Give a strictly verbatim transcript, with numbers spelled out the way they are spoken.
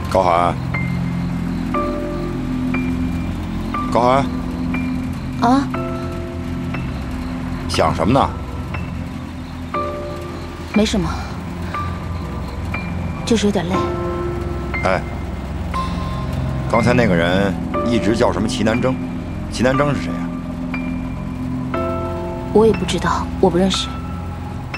高寒，高寒， 啊， 想什么呢？ 没什么，就是有点累。 哎，刚才那个人一直叫什么齐南征？齐南征是谁啊？ 我也不知道，我不认识。